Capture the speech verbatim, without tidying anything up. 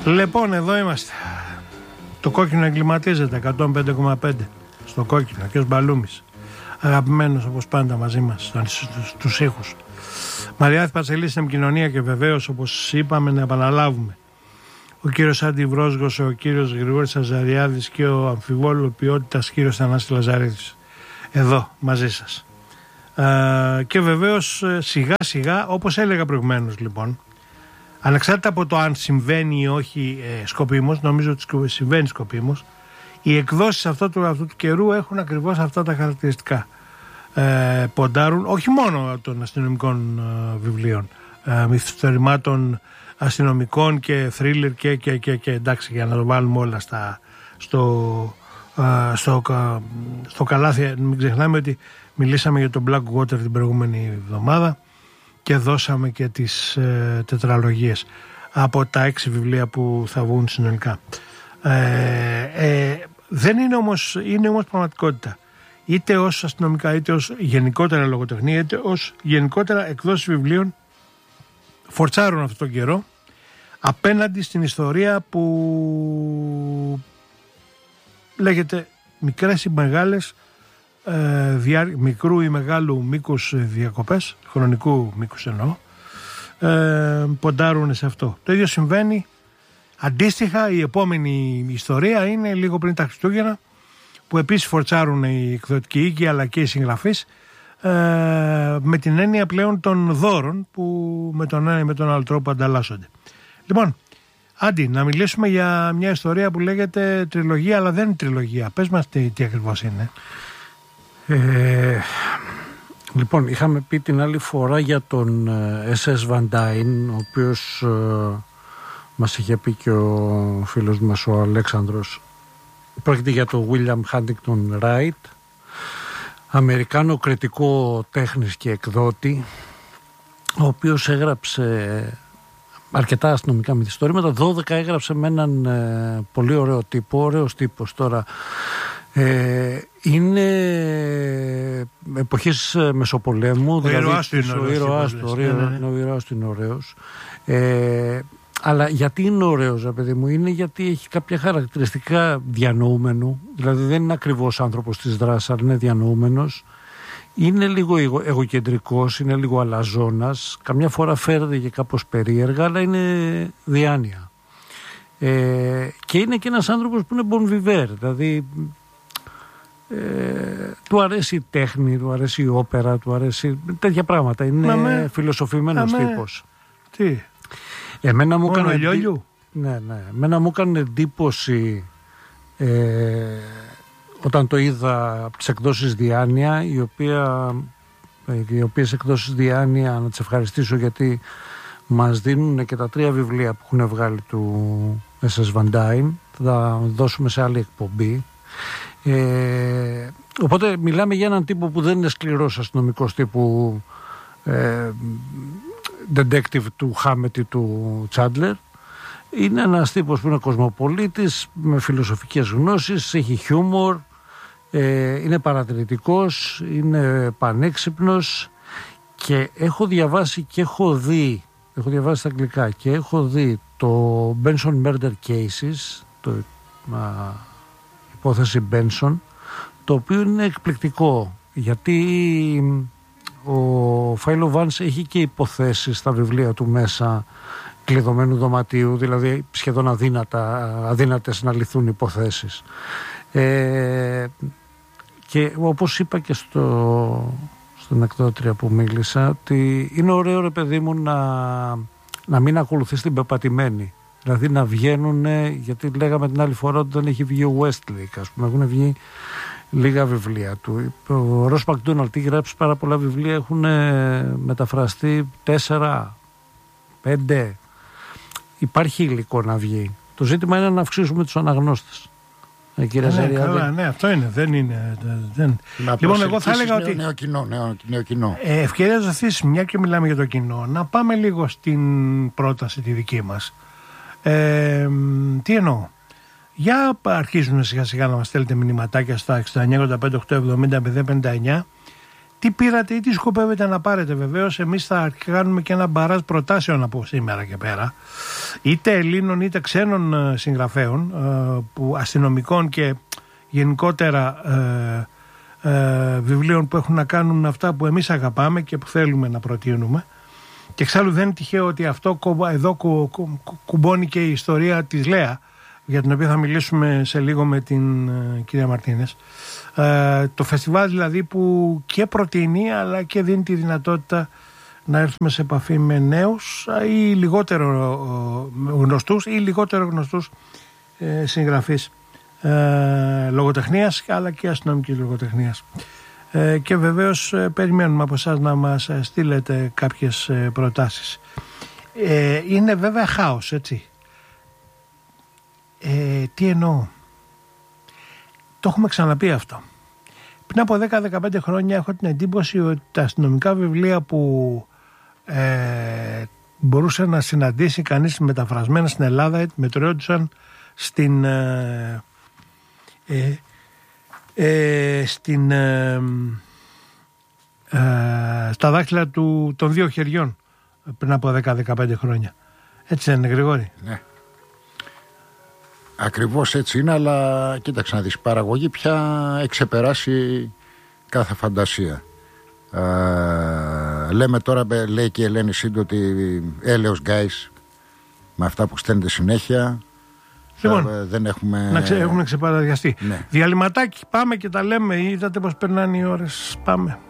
Λοιπόν, εδώ είμαστε. Το κόκκινο εγκληματίζεται εκατόν πέντε κόμμα πέντε στο κόκκινο και ο Μπαλούμης, αγαπημένος όπως πάντα μαζί μας στους ήχους. Μαριάθη Παρσελή στην επικοινωνία και βεβαίως, όπως είπαμε, να επαναλάβουμε, ο κύριος Άντι Βρόσγος, ο κύριος Γρηγόρης Αζαριάδης και ο αμφιβόλου ποιότητας κύριος Θανάσης Λαζαρίδης εδώ μαζί σας. Ε, και βεβαίως σιγά σιγά, όπως έλεγα προηγουμένως, λοιπόν, ανεξάρτητα από το αν συμβαίνει ή όχι ε, σκοπίμως, νομίζω ότι συμβαίνει σκοπίμως, οι εκδόσεις αυτού του, αυτού του καιρού έχουν ακριβώς αυτά τα χαρακτηριστικά. Ε, ποντάρουν όχι μόνο των αστυνομικών ε, βιβλίων, ε, μυθιστορημάτων αστυνομικών και θρίλερ και, και, και, και εντάξει, για να το βάλουμε όλα στα, στο, ε, στο, στο καλάθι. Μην ξεχνάμε ότι μιλήσαμε για το Blackwater την προηγούμενη εβδομάδα και δώσαμε και τις ε, τετραλογίες από τα έξι βιβλία που θα βγουν συνολικά. Ε, ε, δεν είναι όμως, είναι όμως πραγματικότητα. Είτε ως αστυνομικά, είτε ως γενικότερα λογοτεχνία, είτε ως γενικότερα εκδόσεις βιβλίων φορτσάρουν αυτόν τον καιρό απέναντι στην ιστορία που λέγεται μικρές ή μεγάλες, ε, διά, μικρού ή μεγάλου μήκους διακοπές, χρονικού μήκους εννοώ, ε, ποντάρουν σε αυτό. Το ίδιο συμβαίνει αντίστοιχα. Η επόμενη ιστορία είναι λίγο πριν τα Χριστούγεννα, που επίσης φορτσάρουν οι εκδοτικοί οίκοι αλλά και οι συγγραφείς, ε, με την έννοια πλέον των δώρων που με τον ένα ή με τον άλλο τρόπο ανταλλάσσονται. Λοιπόν, Άντι, να μιλήσουμε για μια ιστορία που λέγεται τριλογία, αλλά δεν είναι τριλογία. Πες μας τι, τι ακριβώς είναι. Ε, λοιπόν, είχαμε πει την άλλη φορά για τον Ες Ες Van Dyne, ο οποίος ε, μας είχε πει και ο φίλος μας ο Αλέξανδρος. Πρόκειται για τον William Huntington Wright, Αμερικάνο κριτικό τέχνης και εκδότη, ο οποίος έγραψε αρκετά αστυνομικά μυθιστορήματα. δώδεκα έγραψε με έναν ε, πολύ ωραίο τύπο, ωραίος τύπος τώρα. Ε, είναι εποχής Μεσοπολέμου. Ο δηλαδή, ήρωάς του είναι ο ήρωάς του ναι, ναι. είναι, είναι ωραίος. Ε, αλλά γιατί είναι ωραίος, ρε παιδί μου? Είναι γιατί έχει κάποια χαρακτηριστικά διανοούμενου. Δηλαδή δεν είναι ακριβώς άνθρωπος της δράσης, αλλά είναι διανοούμενος. Είναι λίγο εγωκεντρικός, είναι λίγο αλαζόνας. Καμιά φορά φέρεται και κάπως περίεργα, αλλά είναι διάνοια. Ε, και είναι και ένας άνθρωπος που είναι bon vivant. Δηλαδή ε, του αρέσει η τέχνη, του αρέσει η όπερα, του αρέσει τέτοια πράγματα. Είναι με... φιλοσοφημένος με... τύπος. Τι? Εμένα μου Μόνο έκανε λιόλιου. Ναι, ναι. Εμένα μου έκανε εντύπωση ε, όταν το είδα από τις εκδόσεις Διάνοια, η οποία, οι οποίες εκδόσεις Διάνοια, να τις ευχαριστήσω γιατί μας δίνουν και τα τρία βιβλία που έχουν βγάλει του Ες Ες Van Dyne. Θα τα δώσουμε σε άλλη εκπομπή. Ε, οπότε μιλάμε για έναν τύπο που δεν είναι σκληρός αστυνομικός τύπου ε, detective του Χάμετ ή του Τσάντλερ. Είναι ένας τύπος που είναι κοσμοπολίτης, με φιλοσοφικές γνώσεις, έχει χιούμορ, ε, είναι παρατηρητικός, είναι πανέξυπνος και έχω διαβάσει και έχω δει, έχω διαβάσει στα αγγλικά και έχω δει το Benson Murder Cases, το α, υπόθεση Benson, το οποίο είναι εκπληκτικό γιατί ο Φάιλο Βάνς έχει και υποθέσεις στα βιβλία του μέσα κλειδωμένου δωματίου, δηλαδή σχεδόν αδύνατα, αδύνατες να λυθούν υποθέσεις. Ε, και όπως είπα και στο, στην εκδότρια που μίλησα, ότι είναι ωραίο, ρε παιδί μου, να, να μην ακολουθείς την πεπατημένη. Δηλαδή να βγαίνουν, γιατί λέγαμε την άλλη φορά ότι δεν έχει βγει ο Westlake, ας πούμε, έχουν βγει λίγα βιβλία του. Ο Ρος Μακδόναλντ έχει γράψει πάρα πολλά βιβλία, έχουν μεταφραστεί τέσσερα, πέντε. Υπάρχει υλικό να βγει. Το ζήτημα είναι να αυξήσουμε τους αναγνώστες. Ε, κύριε ναι, Ζαριάδη. καλά, ναι, αυτό είναι. Δεν είναι. Δεν... Λοιπόν, εγώ θα έλεγα ότι. Νέο κοινό, νέο, νέο κοινό. Ε, ευκαιρία ζωθής, μια και μιλάμε για το κοινό, να πάμε λίγο στην πρόταση τη δική μας. Ε, τι εννοώ? Για αρχίζουμε σιγά σιγά να μας στέλνετε μηνυματάκια στα εξήντα εννιά ογδόντα πέντε οκτακόσια εβδομήντα μηδέν πενήντα εννιά τι πήρατε ή τι σκοπεύετε να πάρετε. Βεβαίως εμείς θα κάνουμε και ένα μπαράζ προτάσεων από σήμερα και πέρα, είτε Ελλήνων είτε ξένων συγγραφέων, που, αστυνομικών και γενικότερα ε, ε, βιβλίων που έχουν να κάνουν με αυτά που εμείς αγαπάμε και που θέλουμε να προτείνουμε. Και εξάλλου δεν είναι τυχαίο ότι αυτό εδώ κου, κου, κου, κουμπώνει και η ιστορία της Λέα, για την οποία θα μιλήσουμε σε λίγο με την uh, κυρία Μαρτίνες. Uh, το φεστιβάλ δηλαδή που και προτείνει αλλά και δίνει τη δυνατότητα να έρθουμε σε επαφή με νέους ή λιγότερο uh, γνωστούς ή λιγότερο γνωστούς uh, συγγραφείς uh, λογοτεχνίας αλλά και αστυνομικής λογοτεχνίας. Uh, και βεβαίως uh, περιμένουμε από εσάς να μας uh, στείλετε κάποιες uh, προτάσεις. Uh, είναι βέβαια χάος, έτσι. Ε, τι εννοώ? Το έχουμε ξαναπεί αυτό. Πριν από δέκα με δεκαπέντε χρόνια έχω την εντύπωση ότι τα αστυνομικά βιβλία που ε, μπορούσε να συναντήσει κανείς μεταφρασμένα στην Ελλάδα μετριόντουσαν στην ε, ε, ε, στην ε, ε, στα δάχτυλα του, των δύο χεριών πριν από δέκα με δεκαπέντε χρόνια. Έτσι δεν είναι, Γρηγόρη? Ναι. Ακριβώς έτσι είναι, αλλά κοίταξε να δεις, η παραγωγή πια έχει ξεπεράσει κάθε φαντασία. Ε, λέμε τώρα, λέει και η Ελένη Σύντο, ότι έλεος γκάις με αυτά που στέλνετε συνέχεια. Λοιπόν, θα, δεν έχουμε... να ξε, έχουμε ξεπαραδιαστεί. Ναι. Διαλυματάκι, πάμε και τα λέμε. Είδατε πως περνάνε οι ώρες. Πάμε.